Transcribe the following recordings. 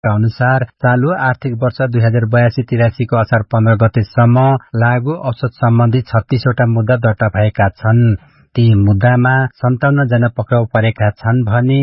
अनुसार चालू आर्थिक वर्ष 2082-83 को असार 15 गतेसम्म लागू औषध सम्बन्धी 36 वटा मुद्दा दर्ता भएका छन्। ती मुद्दामा 57 जना पक्राउ परेका छन् भने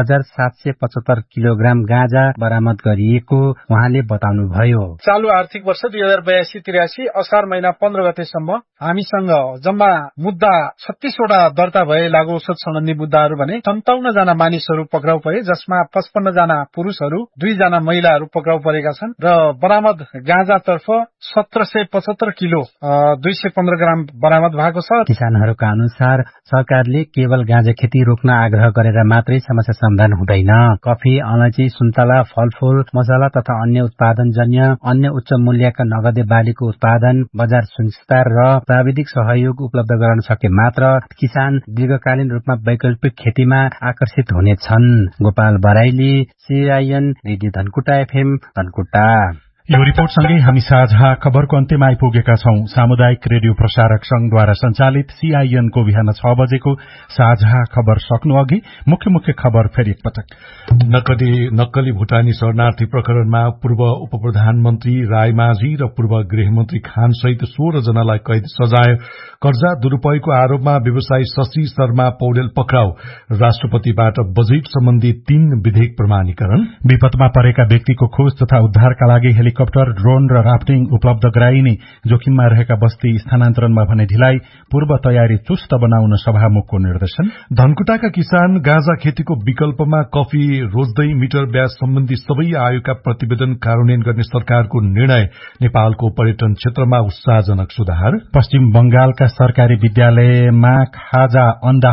1775 किलोग्राम गाँजा बरामद गरिएको उहाँले बताउनुभयो। चालू आर्थिक वर्ष 2082-83 असार महिना 15 गतेसम्म हामीसँग जम्मा मुद्दा 36 वटा दर्ता भए लागू औषध सम्बन्धी मुद्दाहरू भने 57 जना मानिसहरू पक्राउ परे, जसमा 55 जना पुरुषहरू, 2 जना महिलाहरू पक्राउ परेका छन् र बरामद गाँजातर्फ 1775 किलो 215 ग्राम बरामद भएको छ। किसानहरूका अनुसार सरकारले केवल गाँजा खेती रोक्न आग्रह गरेर मात्रै समस्या समाधान हुँदैन। कफी, अलैँची, सुन्तला, फलफूल, मसला तथा अन्य उत्पादनजन्य अन्य उच्च मूल्यका नगदे बालीको उत्पादन, बजार सुनिश्चितता र प्राविधिक सहयोग उपलब्ध गराउन सके मात्र किसान दीर्घकालीन रूपमा वैकल्पिक खेतीमा आकर्षित हुनेछन्। Gopal Baraili, CIN radio Dhankuta FM Dhankuta. यो रिपोर्टसँगै हामी साझा खबरको अन्त्यमा आइपुगेका छौं। सामुदायिक रेडियो प्रसारक संघद्वारा सञ्चालित CIN को बिहान 6 बजेको साझा खबर सक्नु अघि मुख्य मुख्य खबर फेरि एकपटक। नक्कली भूटानी शरणार्थी प्रकरणमा पूर्व उप प्रधानमन्त्री रायमाझी र पूर्व गृहमन्त्री खान सहित 16 जनालाई कैद सजाय। कर्जा दुरूपयोगको आरोपमा व्यवसायी शशि शर्मा पौडेल पक्राउ। राष्ट्रपतिबाट बजेट सम्बन्धी 3 विधेयक प्रमाणीकरण। विपदमा परेका व्यक्तिको खोज तथा उद्धारका लागि हेलिकप्टर, ड्रोन र राफ्टिङ उपलब्ध गराइने। जोखिममा रहेका बस्ती स्थानान्तरणमा भने ढिलाइ। पूर्व तयारी चुस्त बनाउन सभामुखको निर्देशन। धनकुटाका किसान गाँजा खेतीको विकल्पमा कफी रोज्दै मिटर ब्याज सम्बन्धी सबै आयोगका प्रतिवेदन कार्यान्वयन गर्ने सरकारको निर्णय। नेपालको पर्यटन क्षेत्रमा उत्साहजनक सुधार। पश्चिम बंगालका सरकारी विद्यालयमा खाजा अण्डा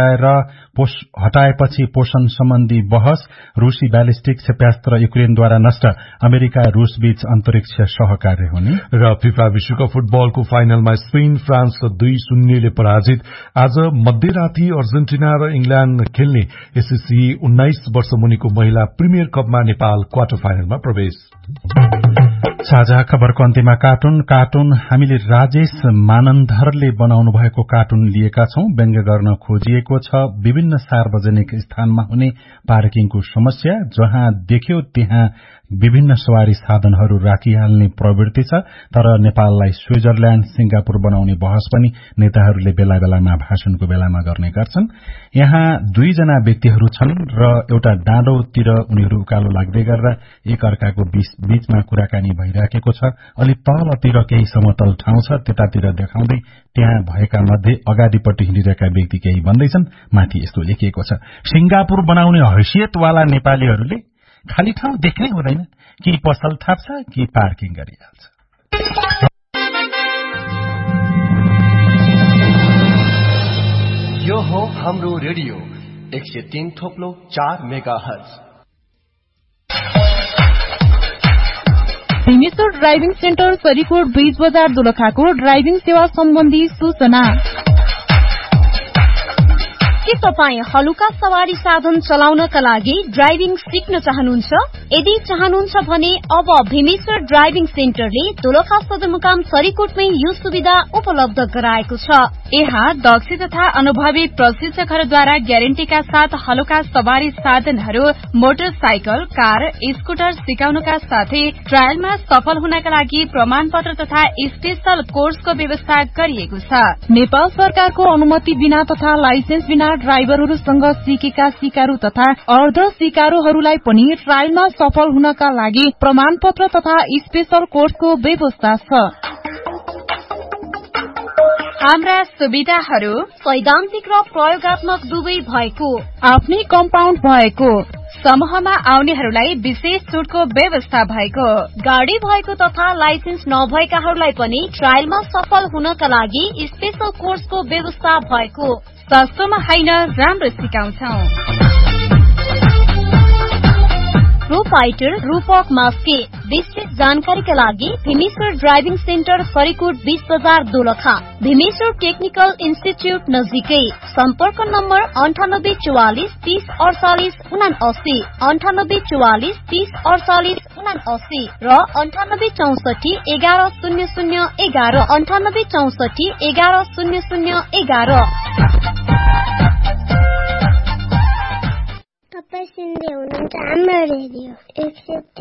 हटाएपछि पोषण सम्बन्धी बहस। रूसी ब्यालिस्टिक क्षेप्यास्त्र युक्रेनद्वारा नष्ट। अमेरिका रूस बीच अन्तरिक्ष सहकार्य हुने। र फिफा विश्वकप फुटबलको फाइनलमा स्पेन फ्रान्स 2-0 ले पराजित। आज मध्यराती अर्जेन्टिना र इंग्ल्याण्ड खेल्ने एसएससी 19 वर्ष मुनिको महिला प्रिमियर कपमा नेपाल क्वार्टर फाइनलमा प्रवेश। साझा खबरको अन्त्यमा कार्टुन हामीले राजेश मानन्धरले बनाउनु भएको कार्टुन लिएका छौं। व्यङ्ग्य गर्न खोजिएको छ विभिन्न सार्वजनिक स्थानमा हुने पार्किङको समस्या। जहाँ देख्यो त्यहाँ विभिन्न सवारी साधनहरू राखिहाल्ने प्रवृत्ति छ। तर नेपाललाई स्विजरल्याण्ड, सिंगापुर बनाउने बहस पनि नेताहरूले बेला बेलामा भाषणको बेलामा गर्ने गर्छन्। यहाँ 2 जना व्यक्तिहरू छन् र एउटा डाँडोतिर उनीहरू उकालो लाग्दै गरेर एक अर्काको बीचमा कुराकानी भइराखेको छ। अलि तलतिर केही समतल ठाउँ छ, त्यतातिर देखाउँदै त्यहाँ भएका मध्ये अगाडिपट्टि हिँडिरहेका व्यक्ति केही भन्दैछन्। माथि यस्तो लेखिएको छ, सिंगापुर बनाउने हैसियतवाला नेपालीहरूले खाली ठाउँ देख्नै हुँदैन, कि पसल थाप्छ कि पार्किङ गरिहाल्छ। यो हो हाम्रो radio 103.4 megahertz. Bhimeshwar driving centre Sarikot bridge बजार दोलखाको ड्राइभिङ सेवा सम्बन्धी सूचना। के तपाईँ हलुका सवारी साधन चलाउनका लागि ड्राइभिङ सिक्न चाहनुहुन्छ? यदि चाहनुहुन्छ भने अब भीमेश्वर ड्राइभिङ सेन्टरले दोलखा सदरमुकाम सरीकोटमै यो सुविधा उपलब्ध गराएको छ। यहाँ दक्ष तथा अनुभवी प्रशिक्षकहरूद्वारा ग्यारेन्टीका साथ हलुका सवारी साधनहरू, मोटरसाइकल, कार, स्कुटर सिकाउनका साथै ट्रायलमा सफल हुनका लागि प्रमाणपत्र तथा स्पेशल कोर्सको व्यवस्था गरिएको छ। नेपाल सरकारको अनुमति बिना तथा लाइसेन्स बिना ड्राइभरहरूसँग सिकेका सिकारु तथा अर्ध सिकारुहरूलाई पनि ट्रायलमा सफल हुनका लागि प्रमाणपत्र तथा स्पेशल कोर्सको व्यवस्था छ। हाम्रा सुविधाहरू सैद्धान्तिक र प्रयोगात्मक दुवै भएको, आफ्नै कम्पाउन्ड भएको, समूहमा आउनेहरूलाई विशेष छुटको व्यवस्था भएको, गाडी भएको तथा लाइसेन्स नभएकाहरूलाई पनि ट्रायलमा सफल हुनका लागि स्पेशल कोर्सको व्यवस्था भएको। सस्तोमा होइन, राम्रो सिकाउँछौं। प्रोपाइटर रूपक मास्के। विस्तृत जानकारीका लागि भीमेश्वर ड्राइभिङ सेन्टर सरीकोट 20 बजार दोलखा, भीमेश्वर टेक्निकल इन्स्टिच्युट नजिकै। सम्पर्क नम्बर 9844 30 48 79, 9844 30 48 79 र 9864 11 00 11, 9864 11 00 11। सुन्दै हुनुहुन्छ हाम्रो रेडियो 103